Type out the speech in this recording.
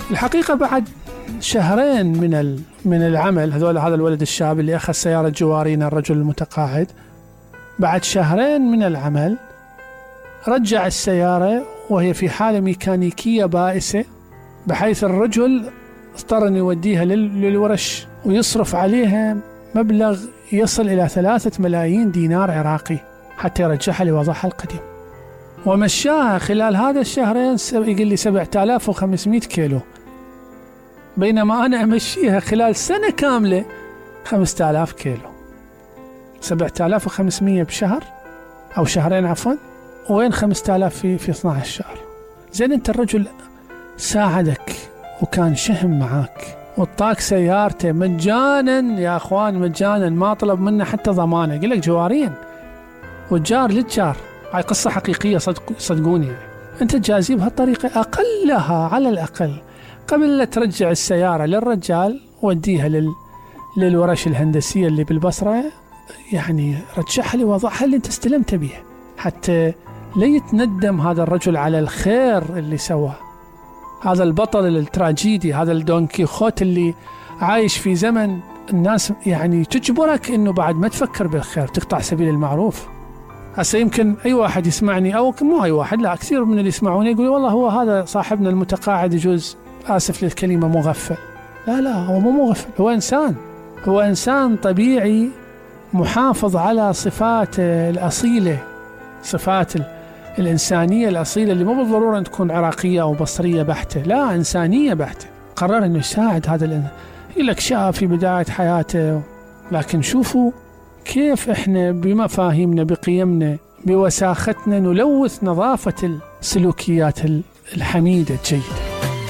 الحقيقة بعد شهرين من العمل، هذا الولد الشاب اللي أخذ سيارة جوارينا الرجل المتقاعد، بعد شهرين من العمل رجع السيارة وهي في حالة ميكانيكية بائسة، بحيث الرجل اضطر أن يوديها للورش ويصرف عليها مبلغ يصل إلى 3 ملايين دينار عراقي حتى يرجعها لوضعها القديم. ومشاها خلال هذا الشهرين يقول لي 7500 كيلو، بينما أنا أمشيها خلال سنة كاملة 5000 كيلو. 7500 بشهر أو شهرين عفوا، وين 5000 في 12 شهر. زين أنت الرجل ساعدك وكان شهم معاك وطاك سيارته مجانا يا أخوان، مجانا، ما طلب منه حتى ضمانه. يقول لك جوارين والجار للجار، هاي قصة حقيقية صدقوني. يعني أنت تجازيه بهالطريقة أقلها على الأقل، قبل لا ترجع السيارة للرجال وديها للورش الهندسية اللي بالبصرة، يعني رجعها لوضعها اللي أنت استلمت به، حتى لا يتندم هذا الرجل على الخير اللي سواه. هذا البطل التراجيدي، هذا الدون كيخوت اللي عايش في زمن الناس يعني تجبرك إنه بعد ما تفكر بالخير تقطع سبيل المعروف. هسه يمكن أي واحد يسمعني، أو مو أي واحد، لا كثير من اللي يسمعوني يقول والله هو هذا صاحبنا المتقاعد يجوز، آسف للكلمة، مغفل. لا هو مو مغفل، هو إنسان طبيعي محافظ على صفات الأصيلة، صفات الإنسانية الأصيلة اللي مو بالضرورة أن تكون عراقية أو بصرية بحتة، لا إنسانية بحتة. قرر أنه يساعد هذا يقول لك شاب في بداية حياته، لكن شوفوا كيف إحنا بمفاهيمنا بقيمنا بوساختنا نلوث نظافة السلوكيات الحميدة الجيدة.